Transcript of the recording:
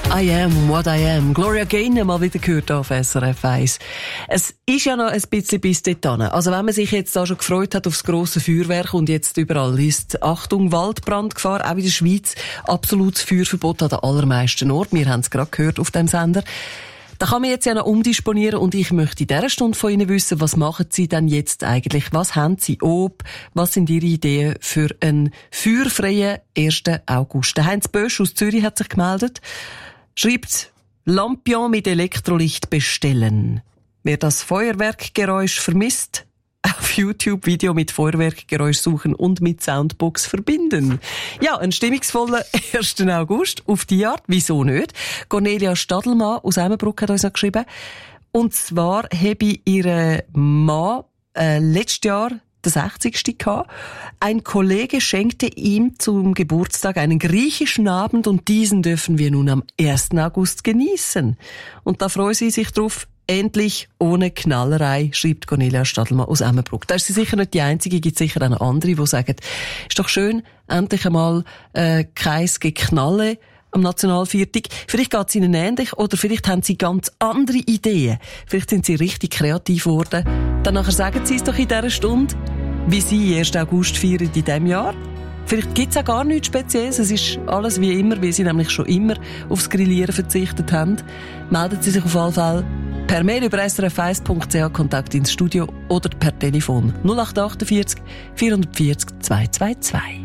I am what I am. Gloria Gaynor mal wieder gehört auf SRF 1. Es ist ja noch ein bisschen bis dorthin. Also wenn man sich jetzt da schon gefreut hat aufs grosse Feuerwerk und jetzt überall ist, Achtung, Waldbrandgefahr, auch in der Schweiz, absolutes Feuerverbot an den allermeisten Orten. Wir haben es gerade gehört auf dem Sender. Da kann man jetzt ja noch umdisponieren und ich möchte in dieser Stunde von Ihnen wissen, was machen Sie denn jetzt eigentlich? Was haben Sie ob? Was sind Ihre Ideen für einen feuerfreien 1. August? Der Heinz Bösch aus Zürich hat sich gemeldet, schreibt, Lampion mit Elektrolicht bestellen. Wer das Feuerwerkgeräusch vermisst, auf YouTube Video mit Feuerwerkgeräusch suchen und mit Soundbox verbinden. Ja, ein stimmungsvoller 1. August auf die Art. Wieso nicht? Cornelia Stadelmann aus Emmenbruck hat uns noch geschrieben. Und zwar habe ihre Mann letztes Jahr der 60. gehabt. Ein Kollege schenkte ihm zum Geburtstag einen griechischen Abend und diesen dürfen wir nun am 1. August genießen. Und da freuen sie sich drauf. Endlich ohne Knallerei, schreibt Cornelia Stadelmann aus Emmenbruck. Da ist sie sicher nicht die Einzige, gibt sicher auch noch andere, die sagen, ist doch schön, endlich einmal kein Geknalle am Nationalviertag. Vielleicht geht es ihnen ähnlich oder vielleicht haben sie ganz andere Ideen. Vielleicht sind sie richtig kreativ geworden. Dann nachher sagen sie es doch in dieser Stunde, wie sie 1. August feiern in diesem Jahr. Vielleicht gibt es auch gar nichts Spezielles. Es ist alles wie immer, weil sie nämlich schon immer aufs Grillieren verzichtet haben. Melden Sie sich auf alle Fälle per Mail über srf1.ch, Kontakt ins Studio oder per Telefon 0848 440 222.